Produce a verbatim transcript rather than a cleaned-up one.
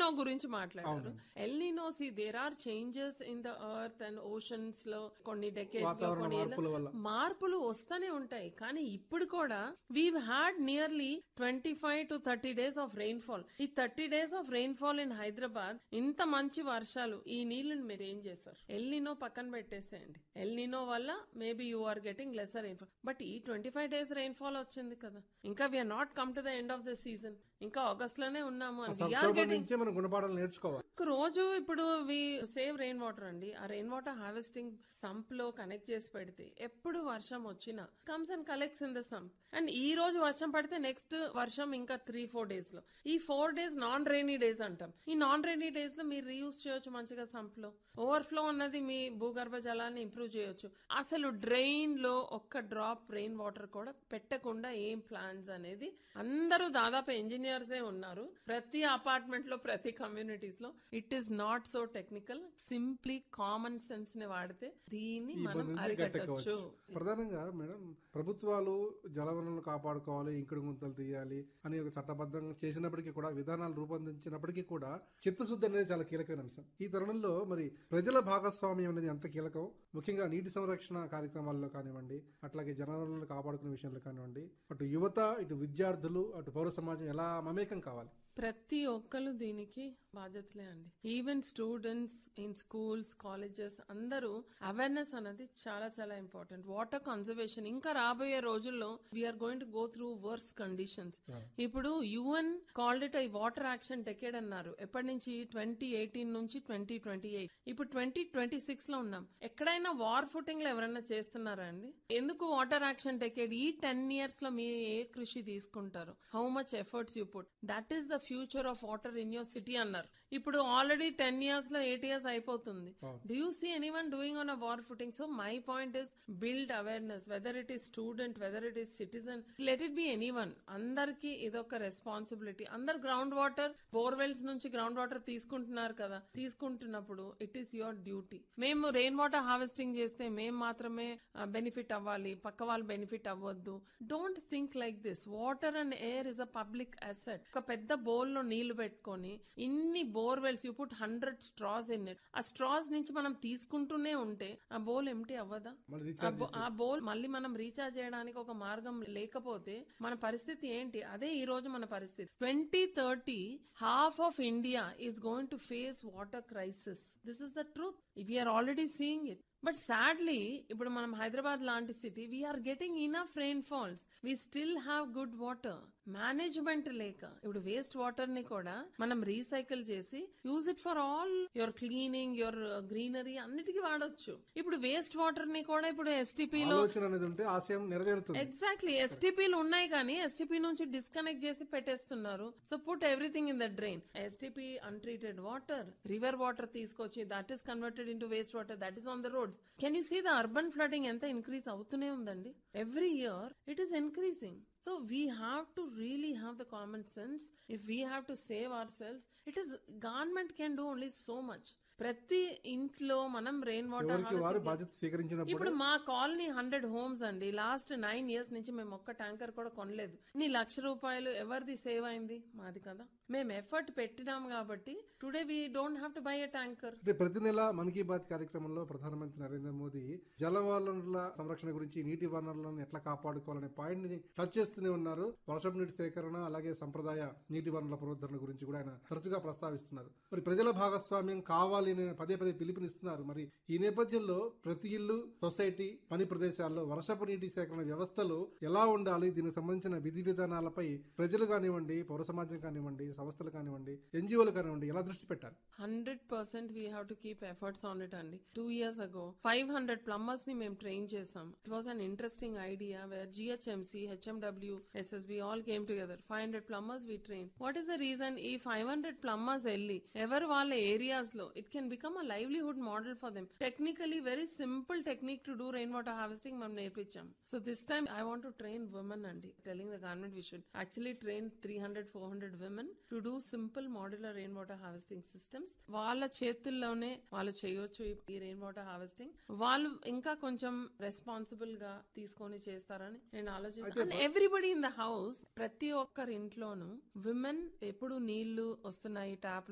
El Niño గురించి మాట్లాడారు. El Niño see there are changes in the earth and oceans లో కొన్ని డెకేడ్స్ లో కొన్ని మార్పులు వస్తూనే ఉంటాయి. కానీ ఇప్పుడు కూడా we had nearly twenty five to thirty days of rain fall. ఈ thirty days of rain fall in Hyderabad, ఇంత మంచి వర్షాలు, ఈ నీళ్లను మీరు ఏం చేస్తారు? ఎల్నినో పక్కన పెట్టేసేయండి. ఎల్నినో వల్ల maybe you are getting lesser rain fall. But ఈ twenty five days rain fall వచ్చింది కదా, ఇంకా we are not come to the end of the season, ఇంకా ఆగస్ట్ లోనే ఉన్నాము. రోజు ఇప్పుడు వి సేవ్ రెయిన్ వాటర్ అండి. ఆ రెయిన్ వాటర్ హార్వెస్టింగ్ సంప్ లో కనెక్ట్ చేసి పెడితే ఎప్పుడు వర్షం వచ్చినా comes and collects in the sump. And ఈ రోజు వర్షం పడితే నెక్స్ట్ వర్షం ఇంకా త్రీ ఫోర్ డేస్ లో, ఈ four days non rainy days అంటాం. ఈ నాన్ రైనీ డేస్ లో మీరు రీయూజ్ చేయొచ్చు మంచిగా సంప్ లో. ఓవర్ఫ్లో అన్నది మీ భూగర్భ జలాన్ని ఇంప్రూవ్ చేయొచ్చు. అసలు డ్రైన్ లో ఒక్క డ్రాప్ రెయిన్ వాటర్ కూడా పెట్టకుండా ఏం ప్లాన్స్ అనేది, అందరూ దాదాపు ఇంజనీర్సే ఉన్నారు ప్రతి అపార్ట్మెంట్ లో, ప్రతి కమ్యూనిటీస్ లో. It is not so technical, simply common sense ని వాడితే దీన్ని మనం అరికట్టవచ్చు. ప్రధానంగా మేడం, ప్రభుత్వాలు జలవనరులను కాపాడుకోవాలి, ఇంకుడు గుంతలు తీయాలి అని ఒక చట్టబద్ధంగా చేసినప్పటికీ కూడా, విధానాలు రూపొందించినప్పటికీ కూడా చిత్తశుద్ధి అనేది చాలా కీలకమైన అంశం. ఈ తరుణంలో మరి ప్రజల భాగస్వామ్యం అనేది ఎంత కీలకం, ముఖ్యంగా నీటి సంరక్షణ కార్యక్రమాల్లో కానివ్వండి, అట్లాగే జలవనరులను కాపాడుకునే విషయంలో కానివ్వండి, అటు యువత, ఇటు విద్యార్థులు, అటు పౌర సమాజం ఎలా మమేకం కావాలి? ప్రతి ఒక్కరు దీనికి బాధ్యతలే అండి. Even students in schools, colleges అందరూ అవేర్నెస్ అనేది చాలా చాలా ఇంపార్టెంట్. వాటర్ కన్జర్వేషన్ ఇంకా రాబోయే రోజుల్లో we are going to go through verse conditions. ఇప్పుడు UN called it I water action decade అన్నారు. ఎప్పటి నుంచి? ట్వంటీ ఎయిటీన్ నుంచి ట్వంటీ ట్వంటీ ఎయిట్ ఇప్పుడు ట్వంటీ ట్వంటీ సిక్స్ లో ఉన్నాం. ఎక్కడైనా వార్ ఫుటింగ్ లో ఎవరైనా చేస్తున్నారా అండి? ఎందుకు వాటర్ యాక్షన్ డెకేడ్? ఈ టెన్ ఇయర్స్ లో మీ ఏ కృషి తీసుకుంటారు? How much efforts you put? That is the future of water in your city అన్నారు. ఇప్పుడు ఆల్రెడీ టెన్ ఇయర్స్ లో ఎయిట్ ఇయర్స్ అయిపోతుంది. Do you see anyone doing on a war footing? So my point is build awareness, whether it is student, whether it is citizen, let it be anyone. అందరికి ఇదొక responsibility. అందరు ground water, borewells నుంచి ground water తీసుకుంటున్నారు కదా, తీసుకుంటున్నప్పుడు it is your duty. మేము rain water harvesting చేస్తే మేము మాత్రమే బెనిఫిట్ అవ్వాలి, పక్క వాళ్ళు బెనిఫిట్ అవ్వద్దు. Don't think like this. Water and air is a public asset. ఒక పెద్ద బౌల్ లో నీళ్లు పెట్టుకొని ఇన్ని borewells, you put hundred straws in it. ఆ స్ట్రాస్ నుంచి మనం తీసుకుంటూనే ఉంటే ఆ బౌల్ ఎంటీ అవ్వదా? ఆ బౌల్ మళ్ళీ మనం రీఛార్జ్ చేయడానికి ఒక మార్గం లేకపోతే మన పరిస్థితి ఏంటి? అదే ఈ రోజు మన పరిస్థితి. Twenty thirty half of India is going to face water crisis. This is the truth. We are already seeing it. But sadly ఇప్పుడు మనం హైదరాబాద్ లాంటి city, we are getting enough rain falls, we still have good water. Management లేక ఇప్పుడు waste water ని కూడా మనం recycle చేసి use it for all your cleaning, your greenery అన్నిటికీ వాడొచ్చు. ఇప్పుడు వేస్ట్ వాటర్ ని కూడా ఇప్పుడు ఎస్టీపీలో ఎగ్జాక్ట్లీ ఎస్టీపీలు ఉన్నాయి కానీ ఎస్టీపీ నుంచి డిస్కనెక్ట్ చేసి పెట్టేస్తున్నారు. So put everything in the drain. STP untreated water, river water తీసుకొచ్చి that is converted into waste water, that is on the roads. Can you see the urban flooding ఎంత increase అవుతూనే ఉందండి? Every year it is increasing. So we have to really have the common sense. If we have to save ourselves, it is government can do only so much. ప్రతి ఇంట్లో మనం rain water harvesting. ఇప్పుడు మా colony hundred homes అండి. Last nine years నుంచి మేము ఒక్క tanker కూడా కొనలేదు. నీ లక్ష రూపాయలు ఎవరిది సేవ్ అయింది? మాది కదా. మేము ఎఫర్ట్ పెట్టినాం కాబట్టి today we don't have to buy a tanker. ప్రతి నెల మన్ కీ బాత్ కార్యక్రమంలో ప్రధానమంత్రి నరేంద్ర మోదీ జల వనరుల సంరక్షణ గురించి, నీటి వనరులను ఎట్లా కాపాడుకోవాలనే పాయింట్ ని టచ్ చేస్తూనే ఉన్నారు. వర్షపు నీటి సేకరణ, అలాగే సంప్రదాయ నీటి వనరుల పునరుద్ధరణ గురించి కూడా ఆయన తరచుగా ప్రస్తావిస్తున్నారు. మరి ప్రజల భాగస్వామ్యం కావాలి పదే పదే పిలుపునిస్తున్నారు. మరి ఈ నేపథ్యంలో ప్రతి ఇల్లు, సొసైటీ, పని ప్రదేశాల్లో వర్షపు నీటి సేకరణ వ్యవస్థలు ఎలా ఉండాలి, దీనికి సంబంధించిన విధి విధానాలపై ప్రజలు కానివ్వండి, పౌర సమాజం కానివ్వండి, సంస్థలు కానివ్వండి, ఎన్జిఓలు కానివ్వండి ఎలా దృష్టి పెట్టాలి? Hundred percent we have to keep efforts on it అండి. Two years ago five hundred plumbers ని మేము ట్రైన్ చేసాం. It was an interesting idea wear GHMC, HMW, SSB all came together. Five hundred plumbers we train. What is the reason? ఈ five hundred plumbers వెళ్ళి ఎవరు వాళ్ళ areas లో it can become a livelihood model for them. Technically very simple technique to do rainwater harvesting మనం నేర్పించాం. So this time I want to train women andi. Telling the government we should actually train three hundred four hundred women to do simple modular rainwater harvesting systems. వాళ్ళ చేతుల్లోనే వాళ్ళు చేయొచ్చు ఈ rainwater harvesting. వాళ్ళు ఇంకా కొంచెం responsible గా తీసుకొని చేస్తారని నేను ఆలోచిస్తాను. ఎవ్రీబడి ఇన్ ద హౌస్, ప్రతి ఒక్కరి ఇంట్లోనూ విమెన్ ఎప్పుడు నీళ్లు వస్తున్నాయి ట్యాప్